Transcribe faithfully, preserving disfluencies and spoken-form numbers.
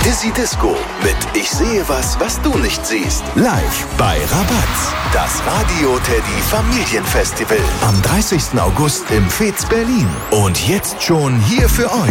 Dizzy Disco mit Ich sehe was, was du nicht siehst. Live bei Rabatz. Das Radio Teddy Familienfestival am dreißigsten August im Fez Berlin. Und jetzt schon hier für euch.